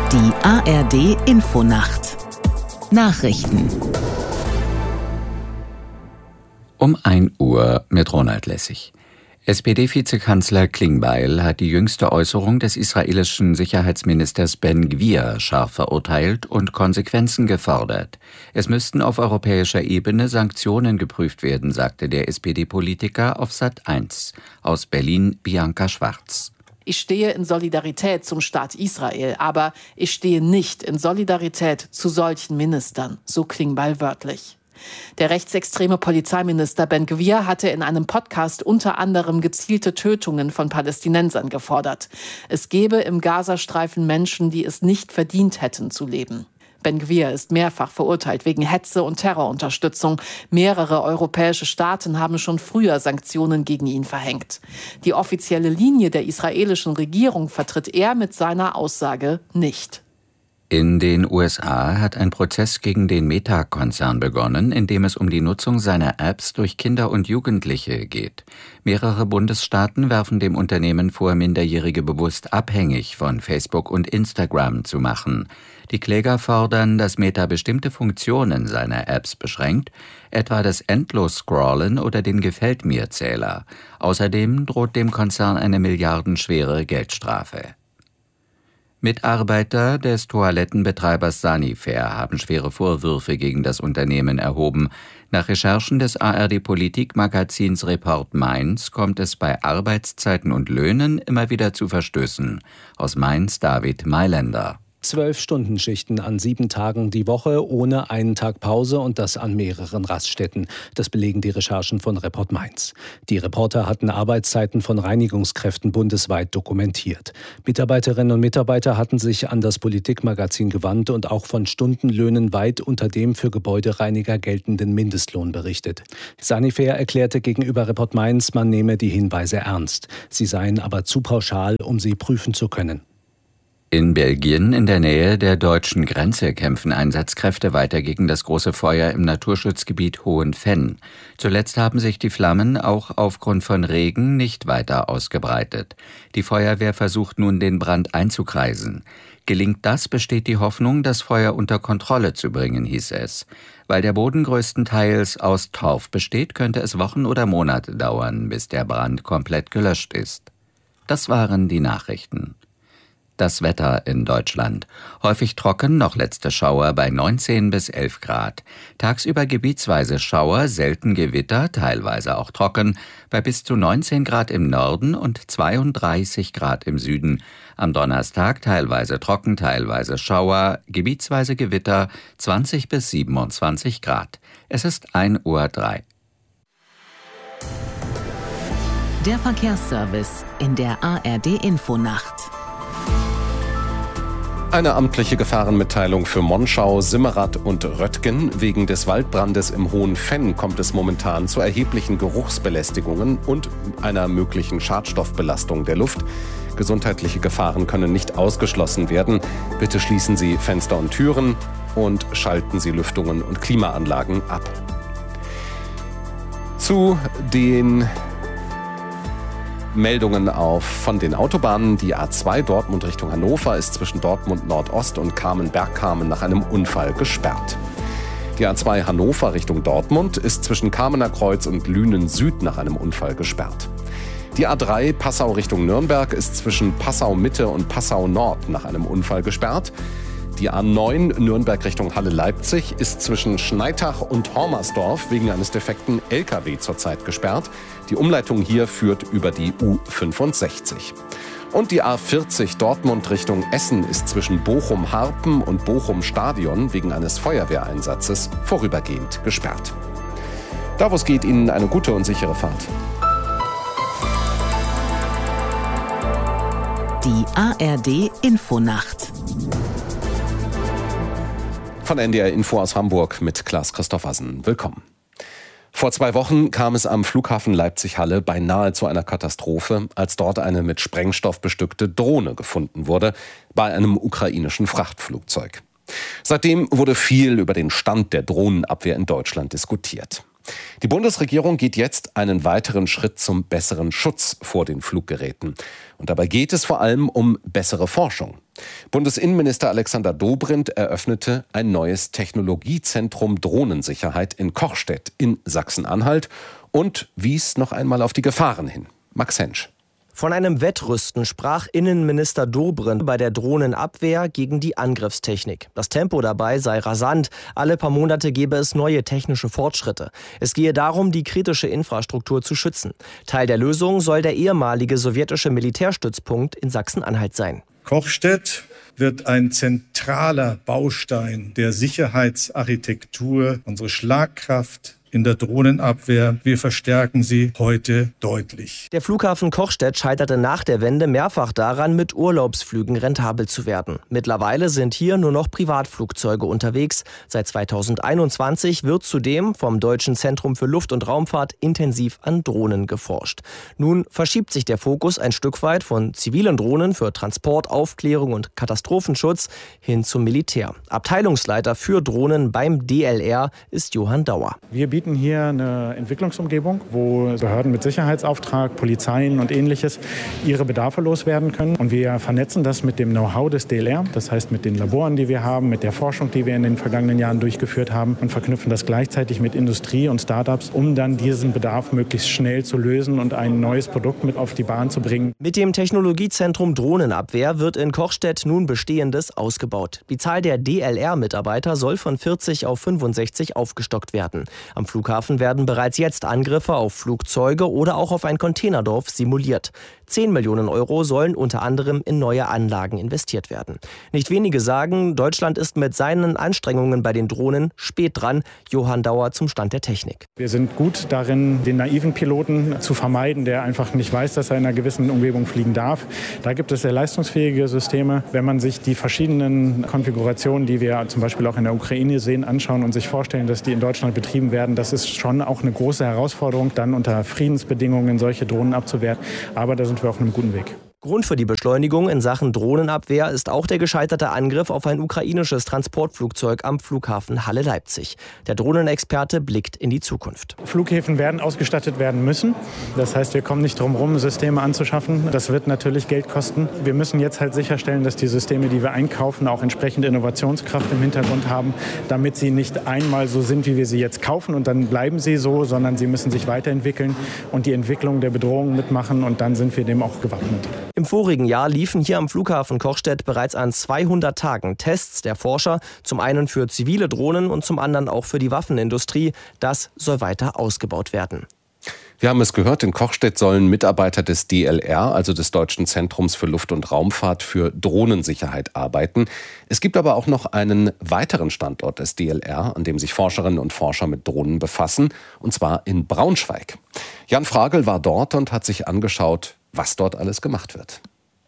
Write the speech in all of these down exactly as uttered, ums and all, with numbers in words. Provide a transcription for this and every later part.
Die A R D-Infonacht Nachrichten Um ein Uhr mit Ronald Lessig. S P D-Vizekanzler Klingbeil hat die jüngste Äußerung des israelischen Sicherheitsministers Ben Gvir scharf verurteilt und Konsequenzen gefordert. Es müssten auf europäischer Ebene Sanktionen geprüft werden, sagte der S P D-Politiker auf Sat eins. Aus Berlin Bianca Schwarz. Ich stehe in Solidarität zum Staat Israel, aber ich stehe nicht in Solidarität zu solchen Ministern, so Klingbeil wörtlich. Der rechtsextreme Polizeiminister Ben Gvir hatte in einem Podcast unter anderem gezielte Tötungen von Palästinensern gefordert. Es gebe im Gazastreifen Menschen, die es nicht verdient hätten zu leben. Ben Gvir ist mehrfach verurteilt wegen Hetze und Terrorunterstützung. Mehrere europäische Staaten haben schon früher Sanktionen gegen ihn verhängt. Die offizielle Linie der israelischen Regierung vertritt er mit seiner Aussage nicht. In den U S A hat ein Prozess gegen den Meta-Konzern begonnen, in dem es um die Nutzung seiner Apps durch Kinder und Jugendliche geht. Mehrere Bundesstaaten werfen dem Unternehmen vor, Minderjährige bewusst abhängig von Facebook und Instagram zu machen. Die Kläger fordern, dass Meta bestimmte Funktionen seiner Apps beschränkt, etwa das Endlos-Scrollen oder den Gefällt-mir-Zähler. Außerdem droht dem Konzern eine milliardenschwere Geldstrafe. Mitarbeiter des Toilettenbetreibers Sanifair haben schwere Vorwürfe gegen das Unternehmen erhoben. Nach Recherchen des A R D-Politikmagazins Report Mainz kommt es bei Arbeitszeiten und Löhnen immer wieder zu Verstößen. Aus Mainz David Mailänder. Zwölf Stundenschichten an sieben Tagen die Woche, ohne einen Tag Pause und das an mehreren Raststätten. Das belegen die Recherchen von Report Mainz. Die Reporter hatten Arbeitszeiten von Reinigungskräften bundesweit dokumentiert. Mitarbeiterinnen und Mitarbeiter hatten sich an das Politikmagazin gewandt und auch von Stundenlöhnen weit unter dem für Gebäudereiniger geltenden Mindestlohn berichtet. Sanifair erklärte gegenüber Report Mainz, man nehme die Hinweise ernst. Sie seien aber zu pauschal, um sie prüfen zu können. In Belgien, in der Nähe der deutschen Grenze, kämpfen Einsatzkräfte weiter gegen das große Feuer im Naturschutzgebiet Hohenfenn. Zuletzt haben sich die Flammen auch aufgrund von Regen nicht weiter ausgebreitet. Die Feuerwehr versucht nun, den Brand einzukreisen. Gelingt das, besteht die Hoffnung, das Feuer unter Kontrolle zu bringen, hieß es. Weil der Boden größtenteils aus Torf besteht, könnte es Wochen oder Monate dauern, bis der Brand komplett gelöscht ist. Das waren die Nachrichten. Das Wetter in Deutschland. Häufig trocken, noch letzte Schauer bei neunzehn bis elf Grad. Tagsüber gebietsweise Schauer, selten Gewitter, teilweise auch trocken, bei bis zu neunzehn Grad im Norden und zweiunddreißig Grad im Süden. Am Donnerstag teilweise trocken, teilweise Schauer, gebietsweise Gewitter, zwanzig bis siebenundzwanzig Grad. Es ist ein Uhr drei. Der Verkehrsservice in der A R D-Infonacht. Eine amtliche Gefahrenmitteilung für Monschau, Simmerath und Röttgen. Wegen des Waldbrandes im Hohenfenn kommt es momentan zu erheblichen Geruchsbelästigungen und einer möglichen Schadstoffbelastung der Luft. Gesundheitliche Gefahren können nicht ausgeschlossen werden. Bitte schließen Sie Fenster und Türen und schalten Sie Lüftungen und Klimaanlagen ab. Zu den Meldungen auf von den Autobahnen. Die A zwei Dortmund Richtung Hannover ist zwischen Dortmund Nordost und Kamen-Bergkamen nach einem Unfall gesperrt. Die A zwei Hannover Richtung Dortmund ist zwischen Kamener Kreuz und Lünen Süd nach einem Unfall gesperrt. Die A drei Passau Richtung Nürnberg ist zwischen Passau Mitte und Passau Nord nach einem Unfall gesperrt. Die A neun Nürnberg Richtung Halle-Leipzig ist zwischen Schneitach und Hormersdorf wegen eines defekten L K W zurzeit gesperrt. Die Umleitung hier führt über die U fünfundsechzig. Und die A vierzig Dortmund Richtung Essen ist zwischen Bochum-Harpen und Bochum-Stadion wegen eines Feuerwehreinsatzes vorübergehend gesperrt. Davos geht Ihnen eine gute und sichere Fahrt. Die A R D-Infonacht. Von N D R Info aus Hamburg mit Klaas Christoffersen. Willkommen. Vor zwei Wochen kam es am Flughafen Leipzig-Halle beinahe zu einer Katastrophe, als dort eine mit Sprengstoff bestückte Drohne gefunden wurde, bei einem ukrainischen Frachtflugzeug. Seitdem wurde viel über den Stand der Drohnenabwehr in Deutschland diskutiert. Die Bundesregierung geht jetzt einen weiteren Schritt zum besseren Schutz vor den Fluggeräten. Und dabei geht es vor allem um bessere Forschung. Bundesinnenminister Alexander Dobrindt eröffnete ein neues Technologiezentrum Drohnensicherheit in Kochstedt in Sachsen-Anhalt und wies noch einmal auf die Gefahren hin. Max Hensch. Von einem Wettrüsten sprach Innenminister Dobrindt bei der Drohnenabwehr gegen die Angriffstechnik. Das Tempo dabei sei rasant. Alle paar Monate gebe es neue technische Fortschritte. Es gehe darum, die kritische Infrastruktur zu schützen. Teil der Lösung soll der ehemalige sowjetische Militärstützpunkt in Sachsen-Anhalt sein. Kochstedt wird ein zentraler Baustein der Sicherheitsarchitektur, unsere Schlagkraft in der Drohnenabwehr. Wir verstärken sie heute deutlich. Der Flughafen Kochstedt scheiterte nach der Wende mehrfach daran, mit Urlaubsflügen rentabel zu werden. Mittlerweile sind hier nur noch Privatflugzeuge unterwegs. Seit zweitausendeinundzwanzig wird zudem vom Deutschen Zentrum für Luft- und Raumfahrt intensiv an Drohnen geforscht. Nun verschiebt sich der Fokus ein Stück weit von zivilen Drohnen für Transport, Aufklärung und Katastrophenschutz hin zum Militär. Abteilungsleiter für Drohnen beim D L R ist Johann Dauer. Wir bieten hier eine Entwicklungsumgebung, wo Behörden mit Sicherheitsauftrag, Polizeien und Ähnliches ihre Bedarfe loswerden können. Und wir vernetzen das mit dem Know-how des D L R, das heißt mit den Laboren, die wir haben, mit der Forschung, die wir in den vergangenen Jahren durchgeführt haben und verknüpfen das gleichzeitig mit Industrie und Startups, um dann diesen Bedarf möglichst schnell zu lösen und ein neues Produkt mit auf die Bahn zu bringen. Mit dem Technologiezentrum Drohnenabwehr wird in Kochstedt nun Bestehendes ausgebaut. Die Zahl der D L R-Mitarbeiter soll von vierzig auf fünfundsechzig aufgestockt werden. Am Flughafen werden bereits jetzt Angriffe auf Flugzeuge oder auch auf ein Containerdorf simuliert. zehn Millionen Euro sollen unter anderem in neue Anlagen investiert werden. Nicht wenige sagen, Deutschland ist mit seinen Anstrengungen bei den Drohnen spät dran. Johann Dauer zum Stand der Technik. Wir sind gut darin, den naiven Piloten zu vermeiden, der einfach nicht weiß, dass er in einer gewissen Umgebung fliegen darf. Da gibt es sehr leistungsfähige Systeme. Wenn man sich die verschiedenen Konfigurationen, die wir zum Beispiel auch in der Ukraine sehen, anschauen und sich vorstellen, dass die in Deutschland betrieben werden, das ist schon auch eine große Herausforderung, dann unter Friedensbedingungen solche Drohnen abzuwehren. Aber da sind wir auf einem guten Weg. Grund für die Beschleunigung in Sachen Drohnenabwehr ist auch der gescheiterte Angriff auf ein ukrainisches Transportflugzeug am Flughafen Halle-Leipzig. Der Drohnenexperte blickt in die Zukunft. Flughäfen werden ausgestattet werden müssen. Das heißt, wir kommen nicht drum herum, Systeme anzuschaffen. Das wird natürlich Geld kosten. Wir müssen jetzt halt sicherstellen, dass die Systeme, die wir einkaufen, auch entsprechend Innovationskraft im Hintergrund haben, damit sie nicht einmal so sind, wie wir sie jetzt kaufen und dann bleiben sie so, sondern sie müssen sich weiterentwickeln und die Entwicklung der Bedrohung mitmachen und dann sind wir dem auch gewappnet. Im vorigen Jahr liefen hier am Flughafen Kochstedt bereits an zweihundert Tagen Tests der Forscher, zum einen für zivile Drohnen und zum anderen auch für die Waffenindustrie. Das soll weiter ausgebaut werden. Wir haben es gehört, in Kochstedt sollen Mitarbeiter des D L R, also des Deutschen Zentrums für Luft- und Raumfahrt, für Drohnensicherheit arbeiten. Es gibt aber auch noch einen weiteren Standort des D L R, an dem sich Forscherinnen und Forscher mit Drohnen befassen, und zwar in Braunschweig. Jan Fragel war dort und hat sich angeschaut, was dort alles gemacht wird.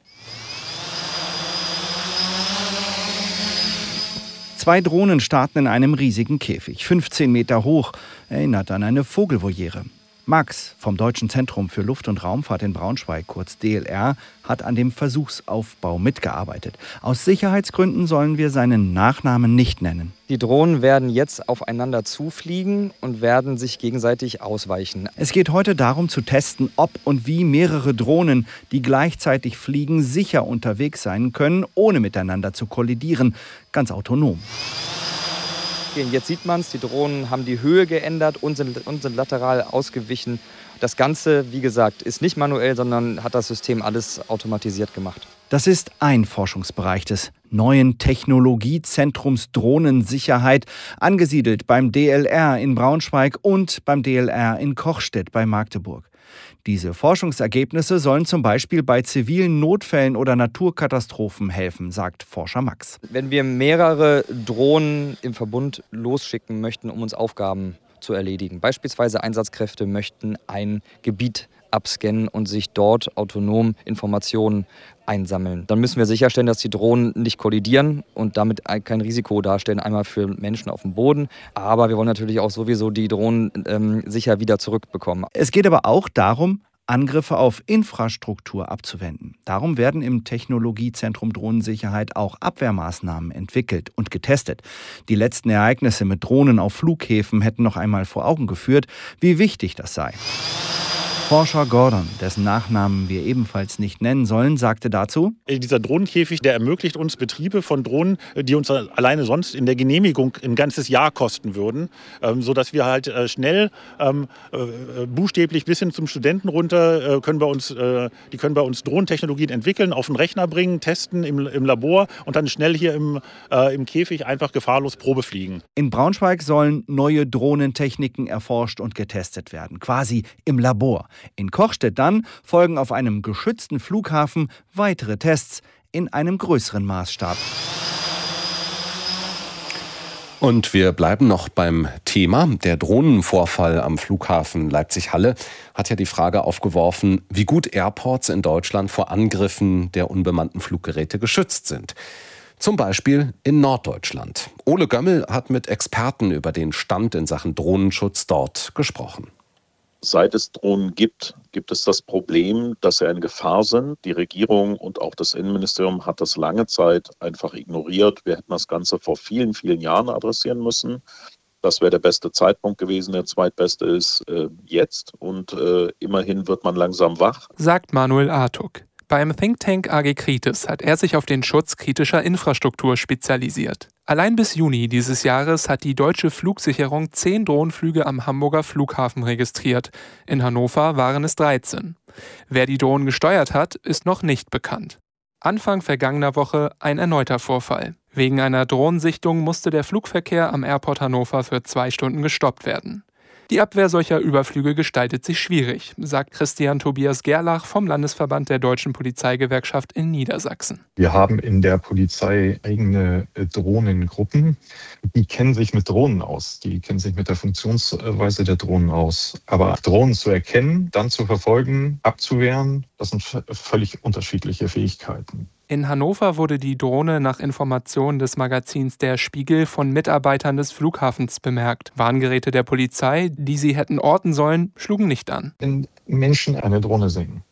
Zwei Drohnen starten in einem riesigen Käfig, fünfzehn Meter hoch, erinnert an eine Vogelvoliere. Max vom Deutschen Zentrum für Luft- und Raumfahrt in Braunschweig, kurz D L R, hat an dem Versuchsaufbau mitgearbeitet. Aus Sicherheitsgründen sollen wir seinen Nachnamen nicht nennen. Die Drohnen werden jetzt aufeinander zufliegen und werden sich gegenseitig ausweichen. Es geht heute darum zu testen, ob und wie mehrere Drohnen, die gleichzeitig fliegen, sicher unterwegs sein können, ohne miteinander zu kollidieren, ganz autonom. Jetzt sieht man es, die Drohnen haben die Höhe geändert und sind, und sind lateral ausgewichen. Das Ganze, wie gesagt, ist nicht manuell, sondern hat das System alles automatisiert gemacht. Das ist ein Forschungsbereich des neuen Technologiezentrums Drohnensicherheit, angesiedelt beim D L R in Braunschweig und beim D L R in Kochstedt bei Magdeburg. Diese Forschungsergebnisse sollen zum Beispiel bei zivilen Notfällen oder Naturkatastrophen helfen, sagt Forscher Max. Wenn wir mehrere Drohnen im Verbund losschicken möchten, um uns Aufgaben zu erledigen, beispielsweise Einsatzkräfte möchten ein Gebiet abscannen und sich dort autonom Informationen einsammeln, dann müssen wir sicherstellen, dass die Drohnen nicht kollidieren und damit kein Risiko darstellen, einmal für Menschen auf dem Boden. Aber wir wollen natürlich auch sowieso die Drohnen ähm, sicher wieder zurückbekommen. Es geht aber auch darum, Angriffe auf Infrastruktur abzuwenden. Darum werden im Technologiezentrum Drohnensicherheit auch Abwehrmaßnahmen entwickelt und getestet. Die letzten Ereignisse mit Drohnen auf Flughäfen hätten noch einmal vor Augen geführt, wie wichtig das sei. Forscher Gordon, dessen Nachnamen wir ebenfalls nicht nennen sollen, sagte dazu: Dieser Drohnenkäfig, der ermöglicht uns Betriebe von Drohnen, die uns alleine sonst in der Genehmigung ein ganzes Jahr kosten würden, ähm, sodass wir halt äh, schnell, ähm, äh, buchstäblich bis hin zum Studenten runter, äh, können bei uns, äh, die können bei uns Drohnentechnologien entwickeln, auf den Rechner bringen, testen im, im Labor und dann schnell hier im, äh, im Käfig einfach gefahrlos Probe fliegen. In Braunschweig sollen neue Drohnentechniken erforscht und getestet werden, quasi im Labor. In Kochstedt dann folgen auf einem geschützten Flughafen weitere Tests in einem größeren Maßstab. Und wir bleiben noch beim Thema. Der Drohnenvorfall am Flughafen Leipzig-Halle hat ja die Frage aufgeworfen, wie gut Airports in Deutschland vor Angriffen der unbemannten Fluggeräte geschützt sind. Zum Beispiel in Norddeutschland. Ole Gömmel hat mit Experten über den Stand in Sachen Drohnenschutz dort gesprochen. Seit es Drohnen gibt, gibt es das Problem, dass sie eine Gefahr sind. Die Regierung und auch das Innenministerium hat das lange Zeit einfach ignoriert. Wir hätten das Ganze vor vielen, vielen Jahren adressieren müssen. Das wäre der beste Zeitpunkt gewesen. Der zweitbeste ist äh, jetzt. Und äh, immerhin wird man langsam wach. Sagt Manuel Artuk. Beim Think Tank A G Kritis hat er sich auf den Schutz kritischer Infrastruktur spezialisiert. Allein bis Juni dieses Jahres hat die deutsche Flugsicherung zehn Drohnenflüge am Hamburger Flughafen registriert. In Hannover waren es dreizehn. Wer die Drohnen gesteuert hat, ist noch nicht bekannt. Anfang vergangener Woche ein erneuter Vorfall. Wegen einer Drohnensichtung musste der Flugverkehr am Airport Hannover für zwei Stunden gestoppt werden. Die Abwehr solcher Überflüge gestaltet sich schwierig, sagt Christian Tobias Gerlach vom Landesverband der Deutschen Polizeigewerkschaft in Niedersachsen. Wir haben in der Polizei eigene Drohnengruppen. Die kennen sich mit Drohnen aus. Die kennen sich mit der Funktionsweise der Drohnen aus. Aber Drohnen zu erkennen, dann zu verfolgen, abzuwehren, das sind völlig unterschiedliche Fähigkeiten. In Hannover wurde die Drohne nach Informationen des Magazins Der Spiegel von Mitarbeitern des Flughafens bemerkt. Warngeräte der Polizei, die sie hätten orten sollen, schlugen nicht an. Wenn Menschen eine Drohne sehen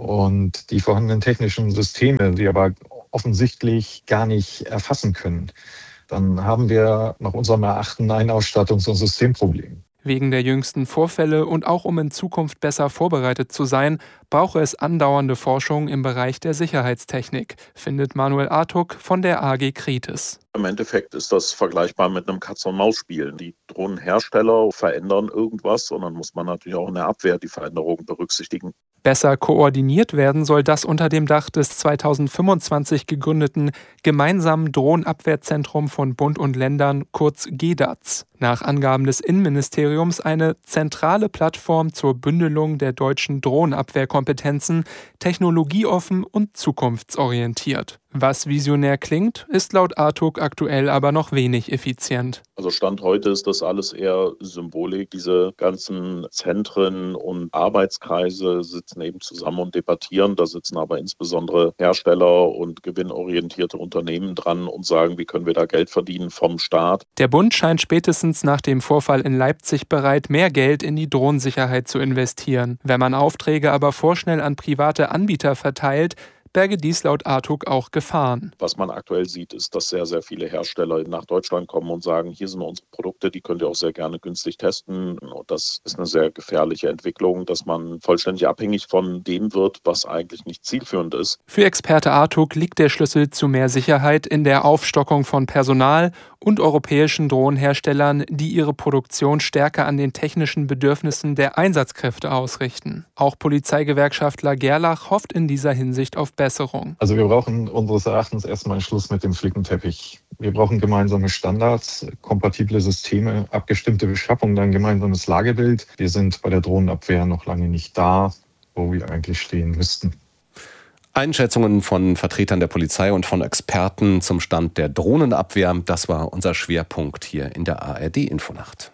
und die vorhandenen technischen Systeme, die aber offensichtlich gar nicht erfassen können, dann haben wir nach unserem Erachten ein Ausstattungs- und Systemproblem. Wegen der jüngsten Vorfälle und auch um in Zukunft besser vorbereitet zu sein, brauche es andauernde Forschung im Bereich der Sicherheitstechnik, findet Manuel Artuk von der A G Kritis. Im Endeffekt ist das vergleichbar mit einem Katz-und-Maus-Spiel. Die Drohnenhersteller verändern irgendwas und dann muss man natürlich auch in der Abwehr die Veränderungen berücksichtigen. Besser koordiniert werden soll das unter dem Dach des zweitausendfünfundzwanzig gegründeten Gemeinsamen Drohnenabwehrzentrum von Bund und Ländern, kurz G D A Z. Nach Angaben des Innenministeriums eine zentrale Plattform zur Bündelung der deutschen Drohnenabwehrkompetenzen, technologieoffen und zukunftsorientiert. Was visionär klingt, ist laut Artuk aktuell aber noch wenig effizient. Also Stand heute ist das alles eher Symbolik. Diese ganzen Zentren und Arbeitskreise sitzen eben zusammen und debattieren. Da sitzen aber insbesondere Hersteller und gewinnorientierte Unternehmen dran und sagen, wie können wir da Geld verdienen vom Staat. Der Bund scheint spätestens nach dem Vorfall in Leipzig bereit, mehr Geld in die Drohnensicherheit zu investieren. Wenn man Aufträge aber vorschnell an private Anbieter verteilt, berge dies laut Artuk auch Gefahren. Was man aktuell sieht, ist, dass sehr, sehr viele Hersteller nach Deutschland kommen und sagen, hier sind unsere Produkte, die könnt ihr auch sehr gerne günstig testen. Und das ist eine sehr gefährliche Entwicklung, dass man vollständig abhängig von dem wird, was eigentlich nicht zielführend ist. Für Experte Artuk liegt der Schlüssel zu mehr Sicherheit in der Aufstockung von Personal und europäischen Drohnenherstellern, die ihre Produktion stärker an den technischen Bedürfnissen der Einsatzkräfte ausrichten. Auch Polizeigewerkschaftler Gerlach hofft in dieser Hinsicht auf Besserung. Also wir brauchen unseres Erachtens erstmal einen Schluss mit dem Flickenteppich. Wir brauchen gemeinsame Standards, kompatible Systeme, abgestimmte Beschaffung, dann gemeinsames Lagebild. Wir sind bei der Drohnenabwehr noch lange nicht da, wo wir eigentlich stehen müssten. Einschätzungen von Vertretern der Polizei und von Experten zum Stand der Drohnenabwehr, das war unser Schwerpunkt hier in der A R D-Infonacht.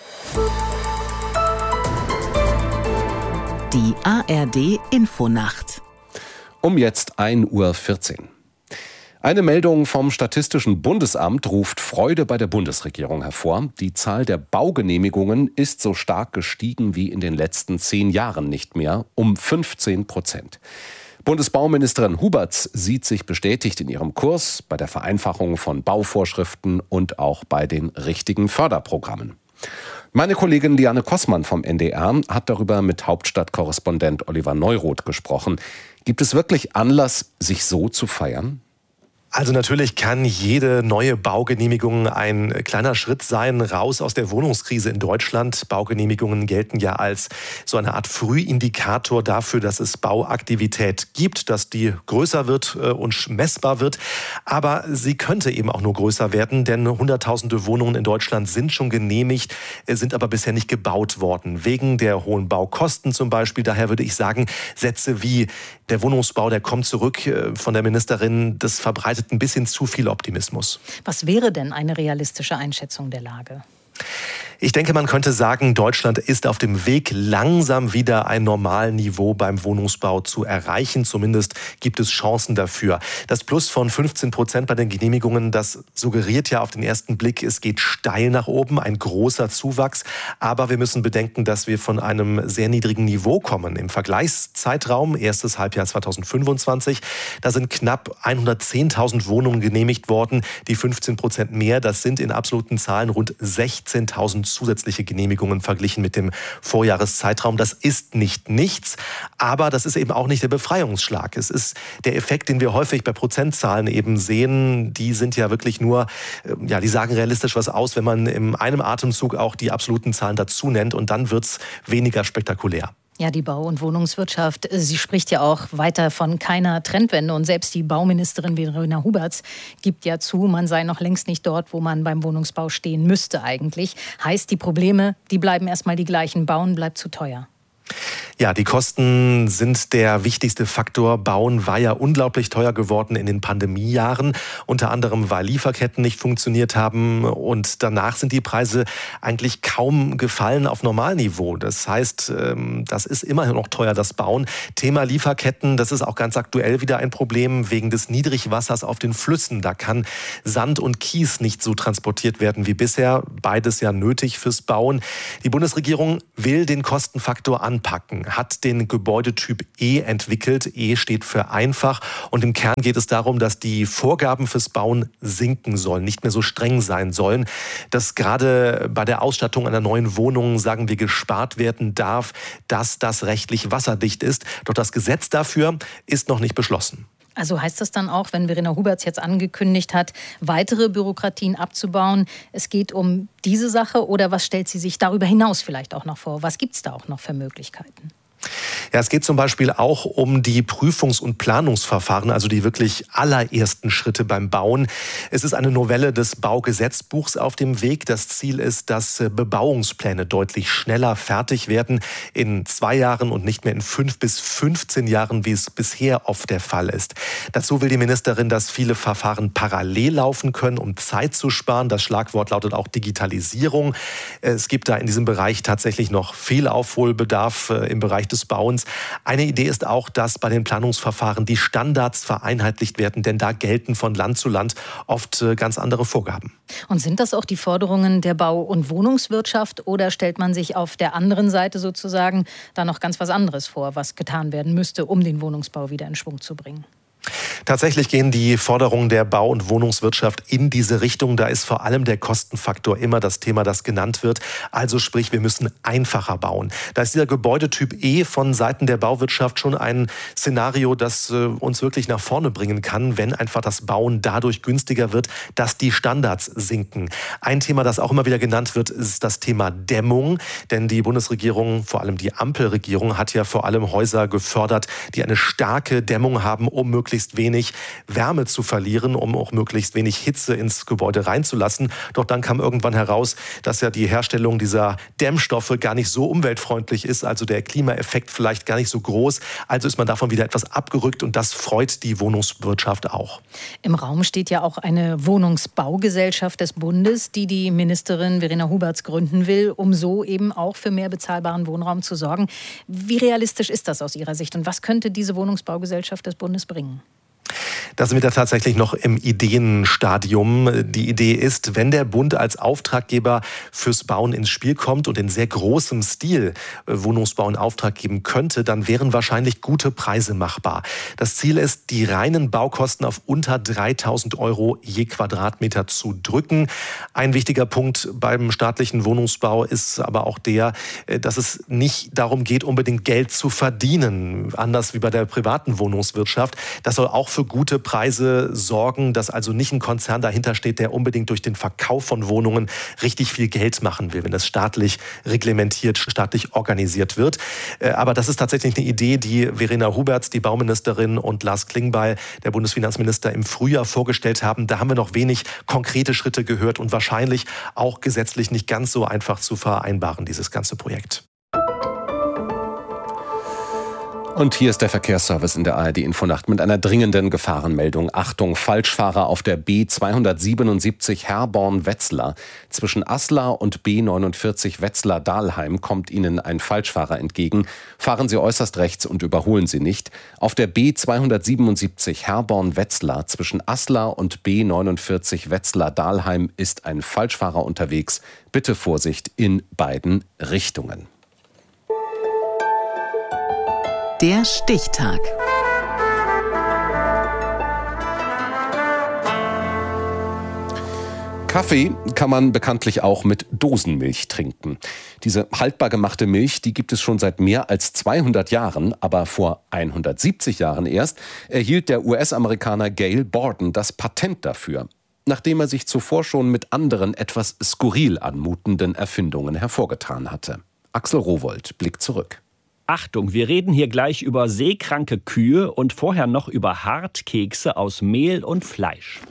Die A R D-Infonacht. Um jetzt ein Uhr vierzehn. Eine Meldung vom Statistischen Bundesamt ruft Freude bei der Bundesregierung hervor. Die Zahl der Baugenehmigungen ist so stark gestiegen wie in den letzten zehn Jahren nicht mehr, um fünfzehn Prozent. Bundesbauministerin Huberts sieht sich bestätigt in ihrem Kurs bei der Vereinfachung von Bauvorschriften und auch bei den richtigen Förderprogrammen. Meine Kollegin Liane Kossmann vom N D R hat darüber mit Hauptstadtkorrespondent Oliver Neuroth gesprochen. Gibt es wirklich Anlass, sich so zu feiern? Also natürlich kann jede neue Baugenehmigung ein kleiner Schritt sein, raus aus der Wohnungskrise in Deutschland. Baugenehmigungen gelten ja als so eine Art Frühindikator dafür, dass es Bauaktivität gibt, dass die größer wird und messbar wird. Aber sie könnte eben auch nur größer werden, denn hunderttausende Wohnungen in Deutschland sind schon genehmigt, sind aber bisher nicht gebaut worden. Wegen der hohen Baukosten zum Beispiel. Daher würde ich sagen, Sätze wie der Wohnungsbau, der kommt zurück von der Ministerin, das verbreitet ein bisschen zu viel Optimismus. Was wäre denn eine realistische Einschätzung der Lage? Ich denke, man könnte sagen, Deutschland ist auf dem Weg, langsam wieder ein Normalniveau beim Wohnungsbau zu erreichen. Zumindest gibt es Chancen dafür. Das Plus von fünfzehn Prozent bei den Genehmigungen, das suggeriert ja auf den ersten Blick, es geht steil nach oben, ein großer Zuwachs. Aber wir müssen bedenken, dass wir von einem sehr niedrigen Niveau kommen. Im Vergleichszeitraum, erstes Halbjahr zweitausendfünfundzwanzig, da sind knapp hundertzehntausend Wohnungen genehmigt worden. Die fünfzehn Prozent mehr, das sind in absoluten Zahlen rund sechzehntausend zusätzliche Genehmigungen verglichen mit dem Vorjahreszeitraum. Das ist nicht nichts, aber das ist eben auch nicht der Befreiungsschlag. Es ist der Effekt, den wir häufig bei Prozentzahlen eben sehen. Die sind ja wirklich nur, ja, die sagen realistisch was aus, wenn man in einem Atemzug auch die absoluten Zahlen dazu nennt, und dann wird es weniger spektakulär. Ja, die Bau- und Wohnungswirtschaft, sie spricht ja auch weiter von keiner Trendwende. Und selbst die Bauministerin Verena Huberts gibt ja zu, man sei noch längst nicht dort, wo man beim Wohnungsbau stehen müsste eigentlich. Heißt, die Probleme, die bleiben erstmal die gleichen. Bauen bleibt zu teuer. Ja, die Kosten sind der wichtigste Faktor. Bauen war ja unglaublich teuer geworden in den Pandemiejahren. Unter anderem, weil Lieferketten nicht funktioniert haben. Und danach sind die Preise eigentlich kaum gefallen auf Normalniveau. Das heißt, das ist immerhin noch teuer, das Bauen. Thema Lieferketten, das ist auch ganz aktuell wieder ein Problem wegen des Niedrigwassers auf den Flüssen. Da kann Sand und Kies nicht so transportiert werden wie bisher. Beides ja nötig fürs Bauen. Die Bundesregierung will den Kostenfaktor anpacken, hat den Gebäudetyp E entwickelt. E steht für einfach. Und im Kern geht es darum, dass die Vorgaben fürs Bauen sinken sollen, nicht mehr so streng sein sollen. Dass gerade bei der Ausstattung einer neuen Wohnung, sagen wir, gespart werden darf, dass das rechtlich wasserdicht ist. Doch das Gesetz dafür ist noch nicht beschlossen. Also heißt das dann auch, wenn Verena Huberts jetzt angekündigt hat, weitere Bürokratien abzubauen, es geht um diese Sache, oder was stellt sie sich darüber hinaus vielleicht auch noch vor? Was gibt es da auch noch für Möglichkeiten? Ja, es geht zum Beispiel auch um die Prüfungs- und Planungsverfahren, also die wirklich allerersten Schritte beim Bauen. Es ist eine Novelle des Baugesetzbuchs auf dem Weg. Das Ziel ist, dass Bebauungspläne deutlich schneller fertig werden, in zwei Jahren und nicht mehr in fünf bis fünfzehn Jahren, wie es bisher oft der Fall ist. Dazu will die Ministerin, dass viele Verfahren parallel laufen können, um Zeit zu sparen. Das Schlagwort lautet auch Digitalisierung. Es gibt da in diesem Bereich tatsächlich noch viel Aufholbedarf im Bereich des Bauens. Eine Idee ist auch, dass bei den Planungsverfahren die Standards vereinheitlicht werden, denn da gelten von Land zu Land oft ganz andere Vorgaben. Und sind das auch die Forderungen der Bau- und Wohnungswirtschaft, oder stellt man sich auf der anderen Seite sozusagen da noch ganz was anderes vor, was getan werden müsste, um den Wohnungsbau wieder in Schwung zu bringen? Tatsächlich gehen die Forderungen der Bau- und Wohnungswirtschaft in diese Richtung. Da ist vor allem der Kostenfaktor immer das Thema, das genannt wird. Also sprich, wir müssen einfacher bauen. Da ist dieser Gebäudetyp E von Seiten der Bauwirtschaft schon ein Szenario, das äh, uns wirklich nach vorne bringen kann, wenn einfach das Bauen dadurch günstiger wird, dass die Standards sinken. Ein Thema, das auch immer wieder genannt wird, ist das Thema Dämmung. Denn die Bundesregierung, vor allem die Ampelregierung, hat ja vor allem Häuser gefördert, die eine starke Dämmung haben, um möglichst möglichst wenig Wärme zu verlieren, um auch möglichst wenig Hitze ins Gebäude reinzulassen. Doch dann kam irgendwann heraus, dass ja die Herstellung dieser Dämmstoffe gar nicht so umweltfreundlich ist, also der Klimaeffekt vielleicht gar nicht so groß. Also ist man davon wieder etwas abgerückt, und das freut die Wohnungswirtschaft auch. Im Raum steht ja auch eine Wohnungsbaugesellschaft des Bundes, die die Ministerin Verena Huberts gründen will, um so eben auch für mehr bezahlbaren Wohnraum zu sorgen. Wie realistisch ist das aus Ihrer Sicht, und was könnte diese Wohnungsbaugesellschaft des Bundes bringen? Da sind wir da tatsächlich noch im Ideenstadium. Die Idee ist, wenn der Bund als Auftraggeber fürs Bauen ins Spiel kommt und in sehr großem Stil Wohnungsbau in Auftrag geben könnte, dann wären wahrscheinlich gute Preise machbar. Das Ziel ist, die reinen Baukosten auf unter dreitausend Euro je Quadratmeter zu drücken. Ein wichtiger Punkt beim staatlichen Wohnungsbau ist aber auch der, dass es nicht darum geht, unbedingt Geld zu verdienen, anders wie bei der privaten Wohnungswirtschaft. Das soll auch für gute Preise sorgen, dass also nicht ein Konzern dahinter steht, der unbedingt durch den Verkauf von Wohnungen richtig viel Geld machen will, wenn das staatlich reglementiert, staatlich organisiert wird. Aber das ist tatsächlich eine Idee, die Verena Huberts, die Bauministerin, und Lars Klingbeil, der Bundesfinanzminister, im Frühjahr vorgestellt haben. Da haben wir noch wenig konkrete Schritte gehört und wahrscheinlich auch gesetzlich nicht ganz so einfach zu vereinbaren, dieses ganze Projekt. Und hier ist der Verkehrsservice in der A R D-Infonacht mit einer dringenden Gefahrenmeldung. Achtung, Falschfahrer auf der B zweihundertsiebenundsiebzig Herborn-Wetzlar. Zwischen Aslar und B neunundvierzig Wetzlar-Dahlheim kommt Ihnen ein Falschfahrer entgegen. Fahren Sie äußerst rechts und überholen Sie nicht. Auf der B zweihundertsiebenundsiebzig Herborn-Wetzlar zwischen Aslar und B neunundvierzig Wetzlar-Dahlheim ist ein Falschfahrer unterwegs. Bitte Vorsicht in beiden Richtungen. Der Stichtag. Kaffee kann man bekanntlich auch mit Dosenmilch trinken. Diese haltbar gemachte Milch, die gibt es schon seit mehr als zweihundert Jahren, aber vor hundertsiebzig Jahren erst erhielt der U S-Amerikaner Gail Borden das Patent dafür, nachdem er sich zuvor schon mit anderen etwas skurril anmutenden Erfindungen hervorgetan hatte. Axel Rowohlt blickt zurück. Achtung, wir reden hier gleich über seekranke Kühe und vorher noch über Hartkekse aus Mehl und Fleisch.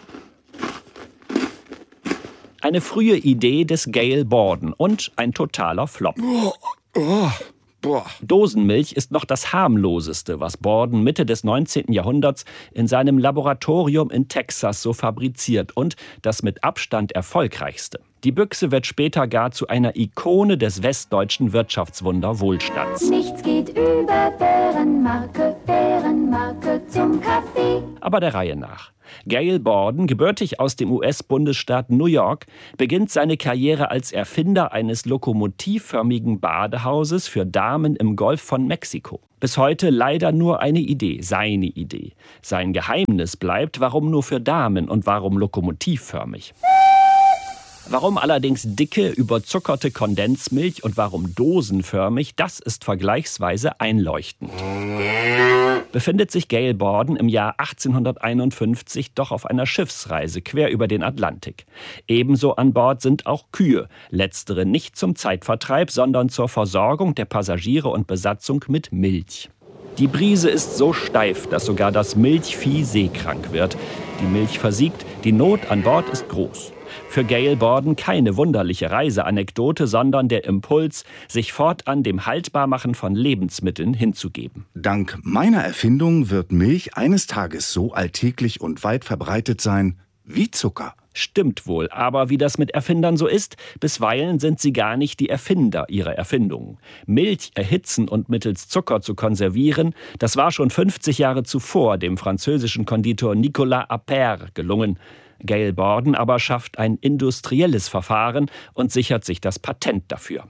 Eine frühe Idee des Gail Borden und ein totaler Flop. Oh, oh, boah. Dosenmilch ist noch das harmloseste, was Borden Mitte des neunzehnten Jahrhunderts in seinem Laboratorium in Texas so fabriziert und das mit Abstand erfolgreichste. Die Büchse wird später gar zu einer Ikone des westdeutschen Wirtschaftswunder Wohlstands. Nichts geht über Bärenmarke, Bärenmarke zum Kaffee. Aber der Reihe nach. Gail Borden, gebürtig aus dem U S-Bundesstaat New York, beginnt seine Karriere als Erfinder eines lokomotivförmigen Badehauses für Damen im Golf von Mexiko. Bis heute leider nur eine Idee, seine Idee. Sein Geheimnis bleibt, warum nur für Damen und warum lokomotivförmig. Warum allerdings dicke, überzuckerte Kondensmilch und warum dosenförmig, das ist vergleichsweise einleuchtend. Befindet sich Gail Borden im Jahr achtzehnhunderteinundfünfzig doch auf einer Schiffsreise quer über den Atlantik. Ebenso an Bord sind auch Kühe, letztere nicht zum Zeitvertreib, sondern zur Versorgung der Passagiere und Besatzung mit Milch. Die Brise ist so steif, dass sogar das Milchvieh seekrank wird. Die Milch versiegt, die Not an Bord ist groß. Für Gail Borden keine wunderliche Reiseanekdote, sondern der Impuls, sich fortan dem Haltbarmachen von Lebensmitteln hinzugeben. Dank meiner Erfindung wird Milch eines Tages so alltäglich und weit verbreitet sein wie Zucker. Stimmt wohl, aber wie das mit Erfindern so ist, bisweilen sind sie gar nicht die Erfinder ihrer Erfindungen. Milch erhitzen und mittels Zucker zu konservieren, das war schon fünfzig Jahre zuvor dem französischen Konditor Nicolas Appert gelungen. Gail Borden aber schafft ein industrielles Verfahren und sichert sich das Patent dafür.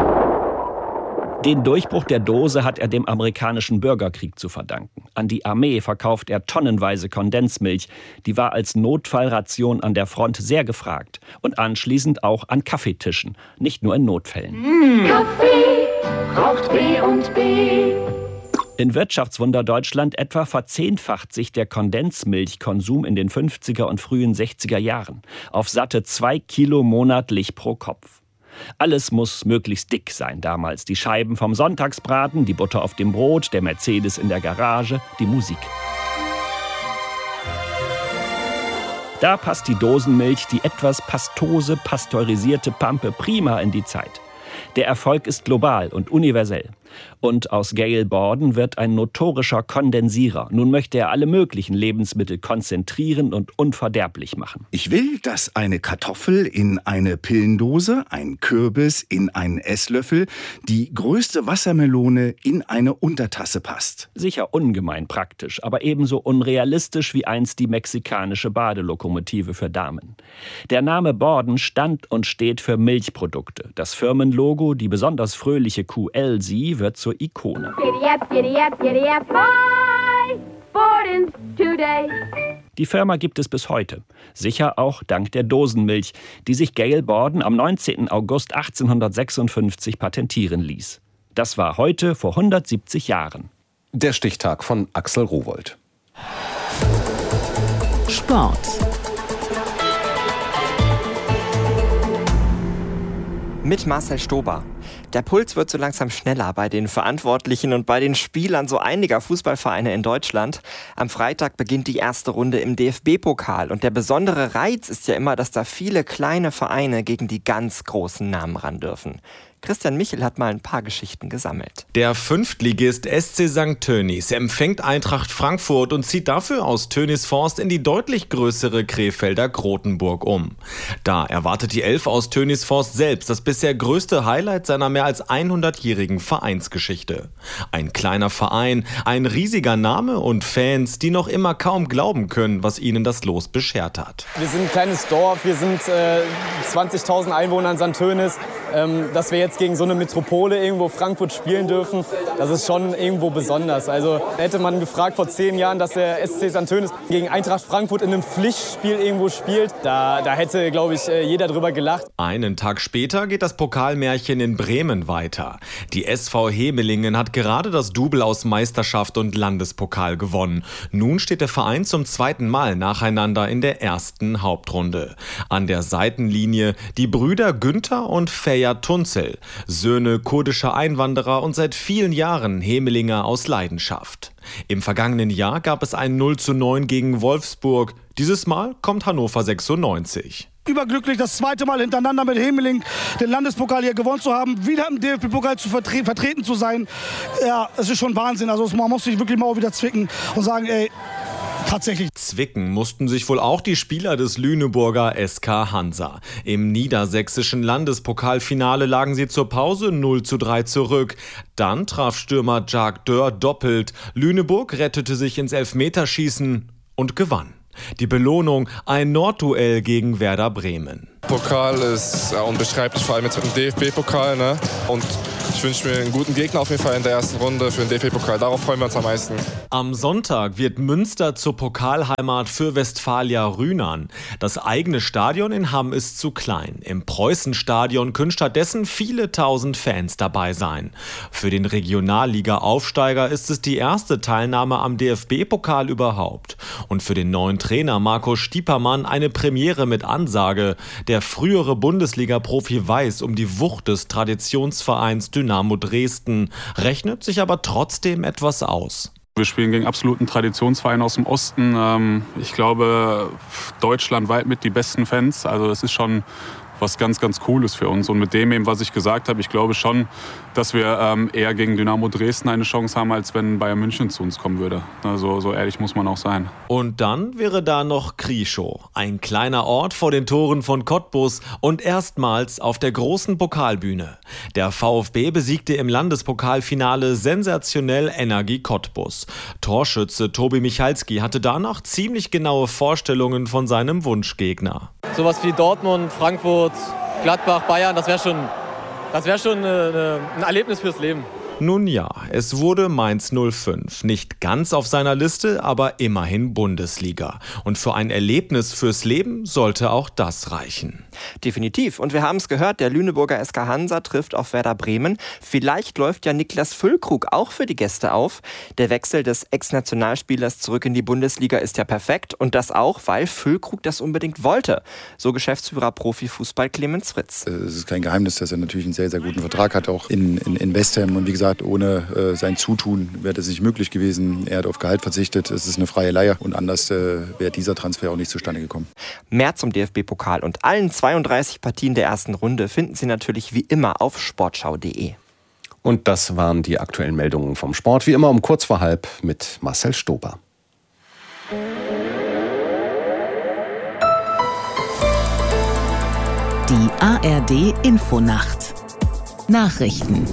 Den Durchbruch der Dose hat er dem amerikanischen Bürgerkrieg zu verdanken. An die Armee verkauft er tonnenweise Kondensmilch. Die war als Notfallration an der Front sehr gefragt. Und anschließend auch an Kaffeetischen, nicht nur in Notfällen. Mmh. Kaffee braucht B und B. In Wirtschaftswunder Deutschland etwa verzehnfacht sich der Kondensmilchkonsum in den fünfziger und frühen sechziger Jahren. Auf satte zwei Kilo monatlich pro Kopf. Alles muss möglichst dick sein damals. Die Scheiben vom Sonntagsbraten, die Butter auf dem Brot, der Mercedes in der Garage, die Musik. Da passt die Dosenmilch, die etwas pastose, pasteurisierte Pampe prima in die Zeit. Der Erfolg ist global und universell. Und aus Gail Borden wird ein notorischer Kondensierer. Nun möchte er alle möglichen Lebensmittel konzentrieren und unverderblich machen. Ich will, dass eine Kartoffel in eine Pillendose, ein Kürbis in einen Esslöffel, die größte Wassermelone in eine Untertasse passt. Sicher ungemein praktisch, aber ebenso unrealistisch wie einst die mexikanische Badelokomotive für Damen. Der Name Borden stand und steht für Milchprodukte. Das Firmenlogo, die besonders fröhliche Kuh Elsie, wird zur Ikone. Die Firma gibt es bis heute. Sicher auch dank der Dosenmilch, die sich Gail Borden am neunzehnten August achtzehnhundertsechsundfünfzig patentieren ließ. Das war heute vor hundertsiebzig Jahren. Der Stichtag von Axel Rowohlt. Sport. Mit Marcel Stober. Der Puls wird so langsam schneller bei den Verantwortlichen und bei den Spielern so einiger Fußballvereine in Deutschland. Am Freitag beginnt die erste Runde im D F B-Pokal. Und der besondere Reiz ist ja immer, dass da viele kleine Vereine gegen die ganz großen Namen ran dürfen. Christian Michel hat mal ein paar Geschichten gesammelt. Der Fünftligist S C Sankt Tönnies empfängt Eintracht Frankfurt und zieht dafür aus Tönnies-Forst in die deutlich größere Krefelder Grotenburg um. Da erwartet die Elf aus Tönnies-Forst selbst das bisher größte Highlight seiner mehr als hundertjährigen Vereinsgeschichte. Ein kleiner Verein, ein riesiger Name und Fans, die noch immer kaum glauben können, was ihnen das Los beschert hat. Wir sind ein kleines Dorf, wir sind äh, zwanzigtausend Einwohner in Sankt Tönnies. Ähm, dass wir jetzt gegen so eine Metropole irgendwo Frankfurt spielen dürfen, das ist schon irgendwo besonders. Also hätte man gefragt vor zehn Jahren, dass der S C Sankt Tönnies gegen Eintracht Frankfurt in einem Pflichtspiel irgendwo spielt, da, da hätte, glaube ich, jeder drüber gelacht. Einen Tag später geht das Pokalmärchen in Bremen weiter. Die S V Hemelingen hat gerade das Double aus Meisterschaft und Landespokal gewonnen. Nun steht der Verein zum zweiten Mal nacheinander in der ersten Hauptrunde. An der Seitenlinie die Brüder Günther und Feja Tunzel, Söhne kurdischer Einwanderer und seit vielen Jahren Hemelinger aus Leidenschaft. Im vergangenen Jahr gab es ein null zu neun gegen Wolfsburg. Dieses Mal kommt Hannover sechsundneunzig. Überglücklich, das zweite Mal hintereinander mit Hemeling den Landespokal hier gewonnen zu haben, wieder im D F B-Pokal zu vertre- vertreten zu sein. Ja, es ist schon Wahnsinn. Also man muss sich wirklich mal auch wieder zwicken und sagen, ey, tatsächlich. Zwicken mussten sich wohl auch die Spieler des Lüneburger S K Hansa. Im niedersächsischen Landespokalfinale lagen sie zur Pause null zu drei zurück. Dann traf Stürmer Jacques Dörr doppelt. Lüneburg rettete sich ins Elfmeterschießen und gewann. Die Belohnung, ein Nordduell gegen Werder Bremen. Pokal ist ja, unbeschreiblich, vor allem jetzt mit dem D F B-Pokal. Ne? Und ich wünsche mir einen guten Gegner auf jeden Fall in der ersten Runde für den D F B-Pokal. Darauf freuen wir uns am meisten. Am Sonntag wird Münster zur Pokalheimat für Westfalia Rhynern. Das eigene Stadion in Hamm ist zu klein. Im Preußenstadion können stattdessen viele tausend Fans dabei sein. Für den Regionalliga-Aufsteiger ist es die erste Teilnahme am D F B-Pokal überhaupt. Und für den neuen Trainer Marco Stiepermann eine Premiere mit Ansage. Der frühere Bundesliga-Profi weiß um die Wucht des Traditionsvereins Dynamo Dresden, rechnet sich aber trotzdem etwas aus. Wir spielen gegen absoluten Traditionsverein aus dem Osten. Ich glaube, deutschlandweit mit die besten Fans. Also das ist schon was ganz, ganz Cooles für uns. Und mit dem eben, was ich gesagt habe, ich glaube schon, dass wir ähm, eher gegen Dynamo Dresden eine Chance haben, als wenn Bayern München zu uns kommen würde. Also so ehrlich muss man auch sein. Und dann wäre da noch Krieschow, ein kleiner Ort vor den Toren von Cottbus und erstmals auf der großen Pokalbühne. Der VfB besiegte im Landespokalfinale sensationell Energie Cottbus. Torschütze Tobi Michalski hatte danach ziemlich genaue Vorstellungen von seinem Wunschgegner. Sowas wie Dortmund, Frankfurt, Gladbach, Bayern, das wäre schon, das wär schon eine, ein Erlebnis fürs Leben. Nun ja, es wurde Mainz null fünf. Nicht ganz auf seiner Liste, aber immerhin Bundesliga. Und für ein Erlebnis fürs Leben sollte auch das reichen. Definitiv. Und wir haben es gehört, der Lüneburger S K Hansa trifft auf Werder Bremen. Vielleicht läuft ja Niklas Füllkrug auch für die Gäste auf. Der Wechsel des Ex-Nationalspielers zurück in die Bundesliga ist ja perfekt. Und das auch, weil Füllkrug das unbedingt wollte. So Geschäftsführer Profifußball Clemens Fritz. Es ist kein Geheimnis, dass er natürlich einen sehr, sehr guten Vertrag hat, auch in, in, in West Ham. Und wie gesagt, ohne äh, sein Zutun wäre das nicht möglich gewesen. Er hat auf Gehalt verzichtet. Es ist eine freie Leihe. Und anders äh, wäre dieser Transfer auch nicht zustande gekommen. Mehr zum D F B-Pokal und allen zweiunddreißig Partien der ersten Runde finden Sie natürlich wie immer auf sportschau punkt de. Und das waren die aktuellen Meldungen vom Sport. Wie immer um kurz vor halb mit Marcel Stober. Die A R D Infonacht. Nachrichten.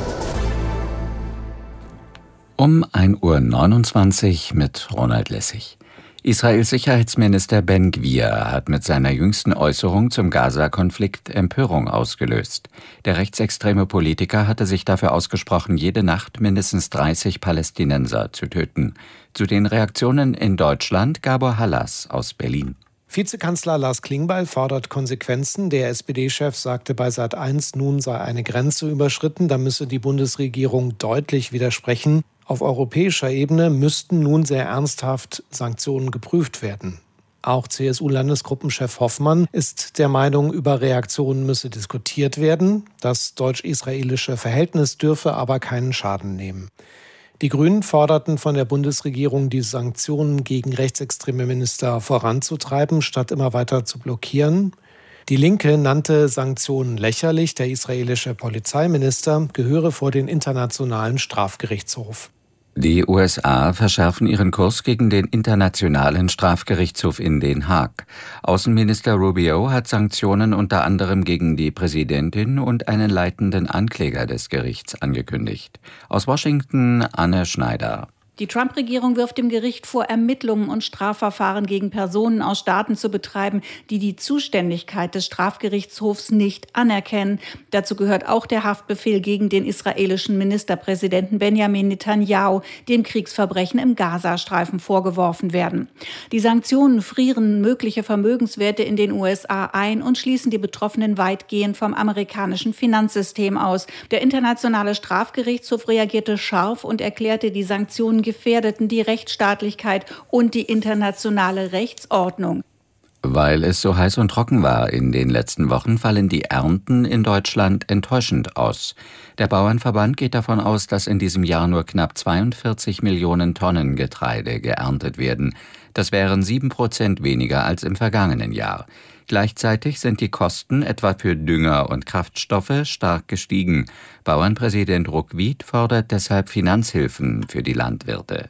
Um ein Uhr neunundzwanzig mit Ronald Lessig. Israels Sicherheitsminister Ben Gvir hat mit seiner jüngsten Äußerung zum Gaza-Konflikt Empörung ausgelöst. Der rechtsextreme Politiker hatte sich dafür ausgesprochen, jede Nacht mindestens dreißig Palästinenser zu töten. Zu den Reaktionen in Deutschland Gabor Hallas aus Berlin. Vizekanzler Lars Klingbeil fordert Konsequenzen. Der S P D-Chef sagte bei Sat eins, nun sei eine Grenze überschritten, da müsse die Bundesregierung deutlich widersprechen. Auf europäischer Ebene müssten nun sehr ernsthaft Sanktionen geprüft werden. Auch C S U-Landesgruppenchef Hoffmann ist der Meinung, über Reaktionen müsse diskutiert werden. Das deutsch-israelische Verhältnis dürfe aber keinen Schaden nehmen. Die Grünen forderten von der Bundesregierung, die Sanktionen gegen rechtsextreme Minister voranzutreiben, statt immer weiter zu blockieren. Die Linke nannte Sanktionen lächerlich. Der israelische Polizeiminister gehöre vor den Internationalen Strafgerichtshof. Die U S A verschärfen ihren Kurs gegen den Internationalen Strafgerichtshof in Den Haag. Außenminister Rubio hat Sanktionen unter anderem gegen die Präsidentin und einen leitenden Ankläger des Gerichts angekündigt. Aus Washington Anne Schneider. Die Trump-Regierung wirft dem Gericht vor, Ermittlungen und Strafverfahren gegen Personen aus Staaten zu betreiben, die die Zuständigkeit des Strafgerichtshofs nicht anerkennen. Dazu gehört auch der Haftbefehl gegen den israelischen Ministerpräsidenten Benjamin Netanyahu, dem Kriegsverbrechen im Gazastreifen vorgeworfen werden. Die Sanktionen frieren mögliche Vermögenswerte in den U S A ein und schließen die Betroffenen weitgehend vom amerikanischen Finanzsystem aus. Der Internationale Strafgerichtshof reagierte scharf und erklärte, die Sanktionen gefährdeten die Rechtsstaatlichkeit und die internationale Rechtsordnung. Weil es so heiß und trocken war in den letzten Wochen, fallen die Ernten in Deutschland enttäuschend aus. Der Bauernverband geht davon aus, dass in diesem Jahr nur knapp zweiundvierzig Millionen Tonnen Getreide geerntet werden. Das wären sieben Prozent weniger als im vergangenen Jahr. Gleichzeitig sind die Kosten etwa für Dünger und Kraftstoffe stark gestiegen. Bauernpräsident Ruckwied fordert deshalb Finanzhilfen für die Landwirte.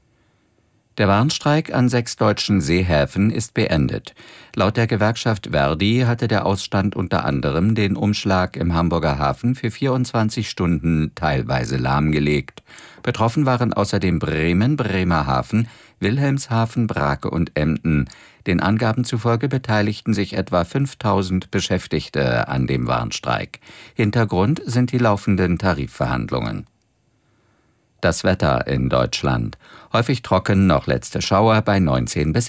Der Warnstreik an sechs deutschen Seehäfen ist beendet. Laut der Gewerkschaft Verdi hatte der Ausstand unter anderem den Umschlag im Hamburger Hafen für vierundzwanzig Stunden teilweise lahmgelegt. Betroffen waren außerdem Bremen, Bremerhaven, Wilhelmshaven, Brake und Emden. Den Angaben zufolge beteiligten sich etwa fünftausend Beschäftigte an dem Warnstreik. Hintergrund sind die laufenden Tarifverhandlungen. Das Wetter in Deutschland. Häufig trocken, noch letzte Schauer bei neunzehn bis